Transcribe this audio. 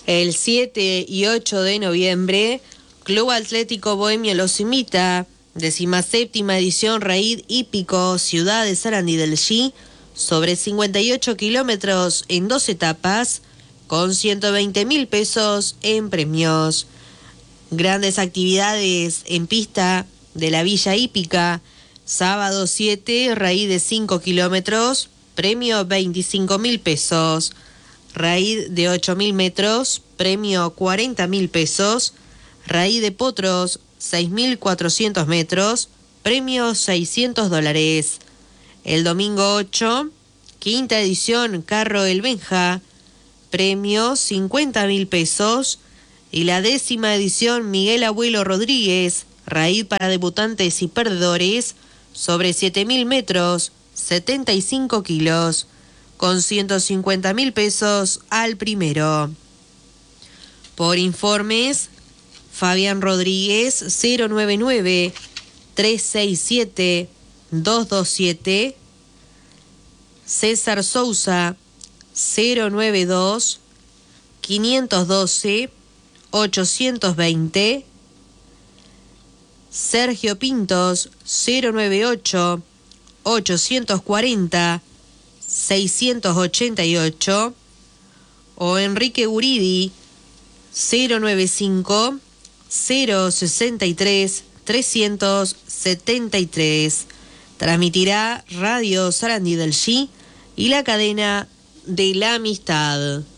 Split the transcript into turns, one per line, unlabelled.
El 7 y 8 de noviembre, Club Atlético Bohemio los invita, 17ª edición Raid Hípico, Ciudad de Sarandí del Xi, sobre 58 kilómetros en 2 etapas, con 120.000 pesos en premios. Grandes actividades en pista de la Villa Hípica. Sábado 7, raíz de 5 kilómetros, premio 25.000 pesos. Raíz de 8.000 metros, premio 40.000 pesos. Raíz de potros, 6.400 metros, premio $600. El domingo 8, quinta edición Carro El Benja, premio 50.000 pesos. Y la 10ª edición Miguel Abuelo Rodríguez, raíz para debutantes y perdedores, sobre 7.000 metros, 75 kilos, con 150.000 pesos al primero. Por informes, Fabián Rodríguez, 099-367-227, César Sousa, 092-512-820, Sergio Pintos, 098-840-688, o Enrique Guridi, 095-063-373. Transmitirá Radio Sarandí del Xi y la cadena de la amistad.